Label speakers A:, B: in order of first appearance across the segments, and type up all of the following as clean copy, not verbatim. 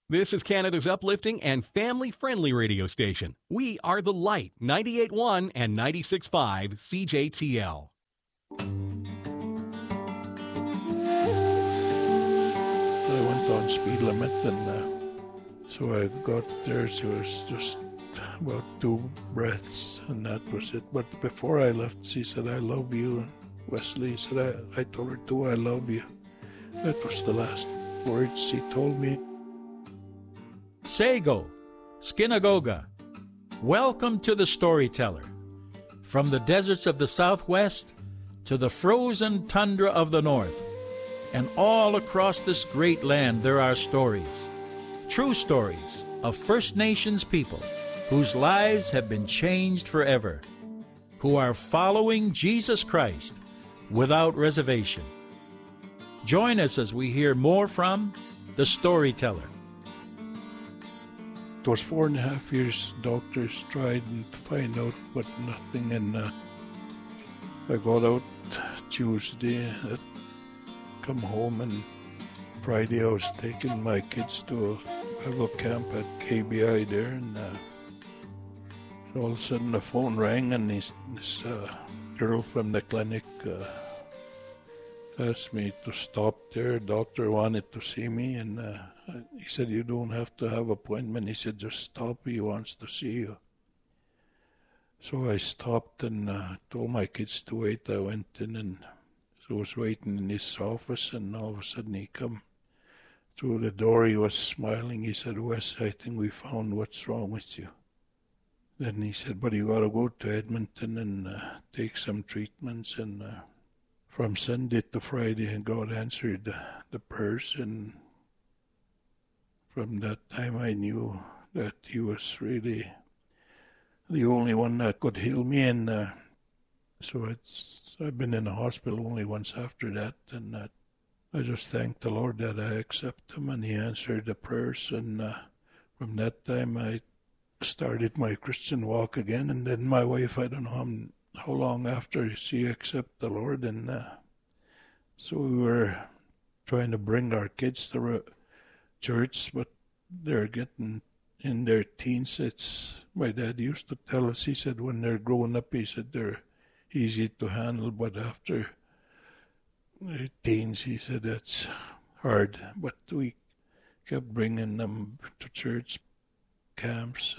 A: This is Canada's uplifting and family-friendly radio station. We are The Light, 98.1 and 96.5 CJTL.
B: I went on speed limit, and so I got there, so it was just about 2 breaths, and that was it. But before I left, she said, "I love you." And Wesley said, I told her too, "I love you." That was the last words she told me.
C: Sego, Skinagoga, welcome to the Storyteller. From the deserts of the Southwest to the frozen tundra of the North, and all across this great land there are stories, true stories of First Nations people whose lives have been changed forever, who are following Jesus Christ without reservation. Join us as we hear more from the Storyteller.
B: It was 4.5 years. Doctors tried to find out, but nothing. And I got out Tuesday, come home, and Friday I was taking my kids to a Bible camp at KBI there, and all of a sudden the phone rang, and this girl from the clinic asked me to stop there. Doctor wanted to see me, and he said, "You don't have to have appointment." He said, "Just stop. He wants to see you." So I stopped and told my kids to wait. I went in and so I was waiting in his office, and all of a sudden he come through the door. He was smiling. He said, "Wes, I think we found what's wrong with you." Then he said, "But you got to go to Edmonton and take some treatments." And from Sunday to Friday, God answered the prayers, and from that time I knew that he was really the only one that could heal me. And so I've been in the hospital only once after that, and I just thank the Lord that I accept him, and he answered the prayers. And from that time I started my Christian walk again. And then my wife, I don't know how long after she accepted the Lord, and so we were trying to bring our kids to church, but they're getting in their teens. My dad used to tell us, he said, when they're growing up, he said they're easy to handle, but after teens, he said that's hard. But we kept bringing them to church camps,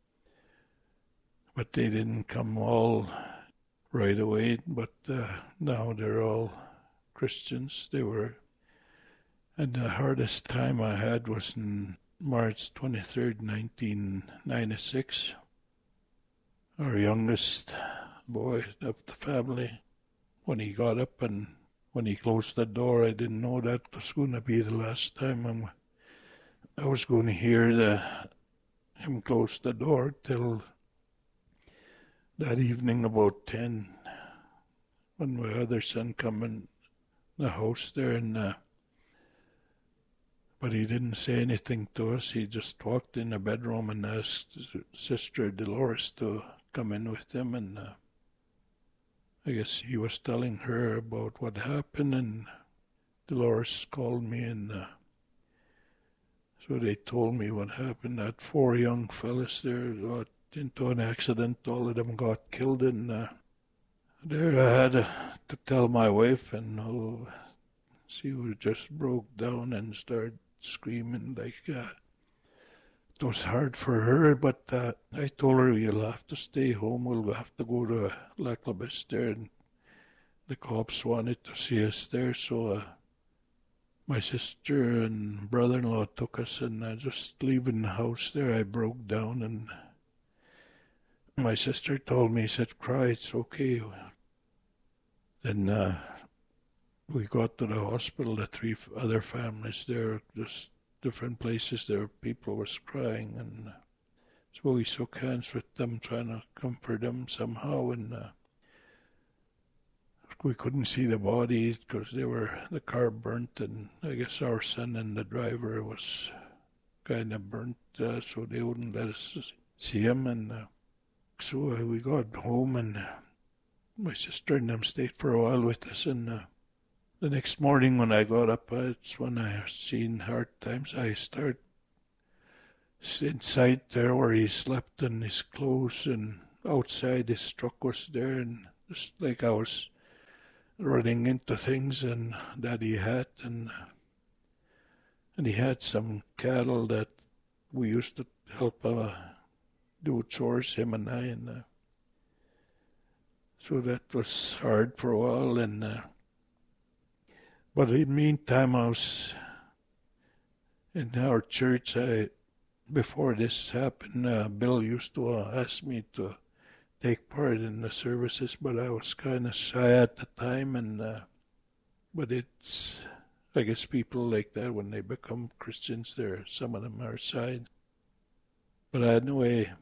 B: but they didn't come all right away. But now they're all Christians. They were. And the hardest time I had was in March 23rd, 1996. Our youngest boy of the family, when he got up and when he closed the door, I didn't know that was going to be the last time I was going to hear him close the door till that evening about 10, when my other son come in the house there, and but he didn't say anything to us. He just walked in the bedroom and asked Sister Dolores to come in with him, and I guess he was telling her about what happened, and Dolores called me, and so they told me what happened. That 4 young fellas there got into an accident. All of them got killed, and there I had to tell my wife, and she just broke down and started screaming like it was hard for her. But I told her, "You'll have to stay home. We'll have to go to Laclabas there," and the cops wanted to see us there. So my sister and brother-in-law took us, and just leaving the house there, I broke down, and my sister told me, said, "Cry, it's okay." Then we got to the hospital, the 3 other families there, just different places there, people was crying, and so we shook hands with them, trying to comfort them somehow, and we couldn't see the bodies because the car burnt, and I guess our son and the driver was kind of burnt, so they wouldn't let us see him, and so we got home, and my sister and them stayed for a while with us, and the next morning when I got up, it's when I seen hard times. I start inside there where he slept and his clothes, and outside his truck was there, and just like I was running into things and that he had, and he had some cattle that we used to help do chores, him and I, and so that was hard for a while, and but in the meantime I was in our church. Before this happened, Bill used to ask me to take part in the services, but I was kind of shy at the time, and but it's, I guess people like that when they become Christians, some of them are shy. But anyway,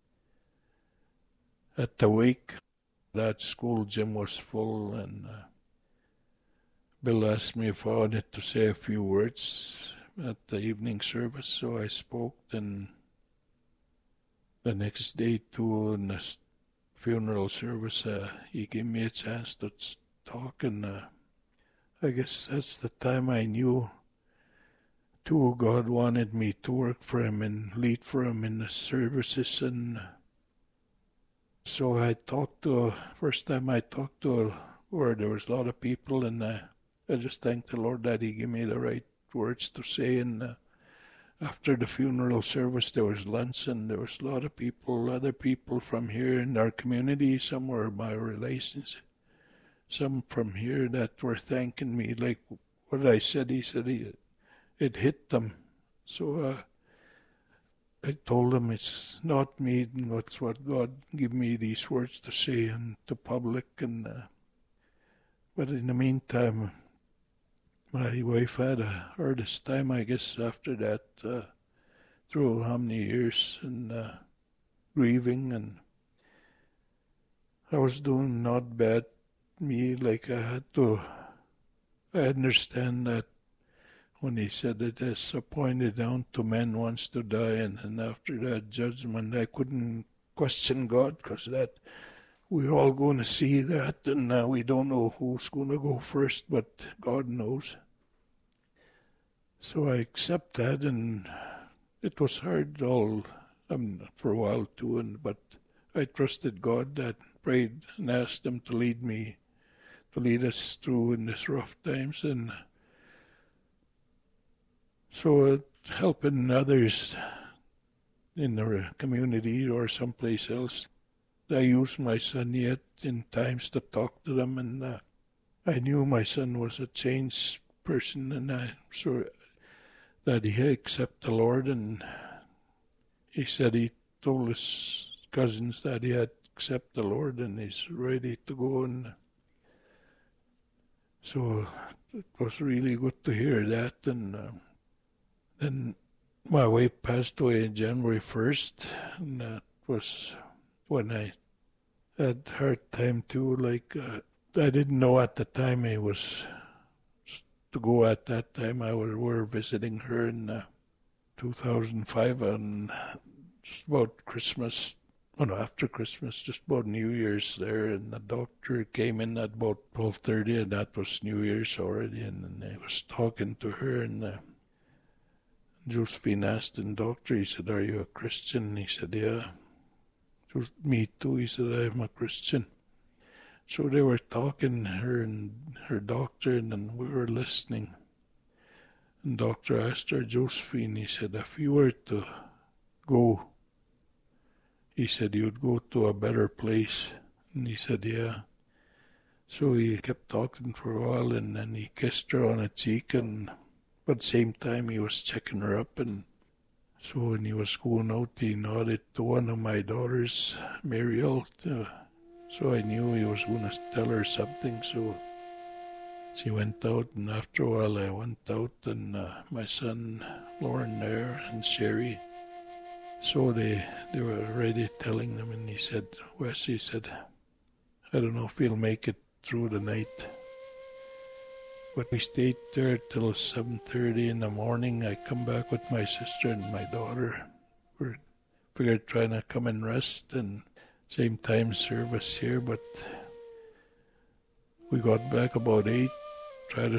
B: at the wake, that school gym was full, and Bill asked me if I wanted to say a few words at the evening service, so I spoke, and the next day too, in the funeral service, he gave me a chance to talk, and I guess that's the time I knew too God wanted me to work for him and lead for him in the services, and so first time I talked to where there was a lot of people, and I just thanked the Lord that he gave me the right words to say, and after the funeral service there was lunch, and there was a lot of people, other people from here in our community, some were my relations, some from here that were thanking me, like what I said, he said it hit them. So I told them it's not me, it's what God gave me these words to say in the public, and but in the meantime, my wife had a hardest time, I guess, after that, through how many years, and grieving, and I was doing not bad. Like I understand that when he said it is appointed unto men once to die, and after that judgment, I couldn't question God, because that we're all going to see that, and we don't know who's going to go first, but God knows. So I accept that, and it was hard for a while too, but I trusted God, that prayed and asked him to lead us through in these rough times, and so helping others in the community or someplace else. I used my son yet in times to talk to them, and I knew my son was a changed person, and I'm sure that he had accepted the Lord, and he said he told his cousins that he had accepted the Lord and he's ready to go, and so it was really good to hear that. And then my wife passed away January 1st, and that was when I had a hard time too. Like I didn't know at the time it was to go at that time. We were visiting her in 2005, and just about Christmas, after Christmas, just about New Year's there, and the doctor came in at about 12:30, and that was New Year's already, and I was talking to her, and Josephine asked the doctor, he said, "Are you a Christian?" He said, "Yeah." "Me too," he said, "I'm a Christian." So they were talking, her and her doctor, and then we were listening. And doctor asked her, "Josephine," he said, "if you were to go," he said, "you'd go to a better place." And he said, "Yeah." So he kept talking for a while, and then he kissed her on the cheek, but at the same time he was checking her up, and so when he was going out, he nodded to one of my daughters, Mariel, so I knew he was going to tell her something. So she went out, and after a while I went out, and my son Lauren there and Sherry. So they were already telling them, and he said, Wesley said, "I don't know if he'll make it through the night." But we stayed there till 7:30 in the morning. I come back with my sister and my daughter. We figured trying to come and rest, and same time service here, but we got back about 8, tried to